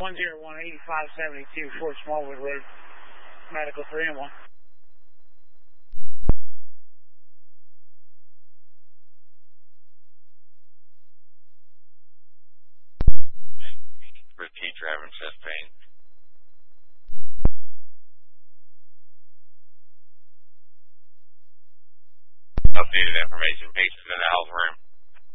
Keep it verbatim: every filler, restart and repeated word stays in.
one zero one eighty-five seventy-two, Fort Smallwood Road, medical three and one. Repeat driver and chest pain. Updated information, patients in the health room.